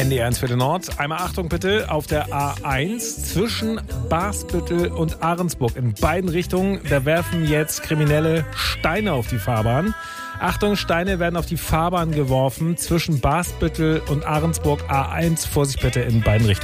NDR 1 Viertel Nord. Einmal Achtung bitte, auf der A1 zwischen Basbüttel und Ahrensburg in beiden Richtungen. Da werfen jetzt Kriminelle Steine auf die Fahrbahn. Achtung, Steine werden auf die Fahrbahn geworfen zwischen Basbüttel und Ahrensburg A1. Vorsicht bitte in beiden Richtungen.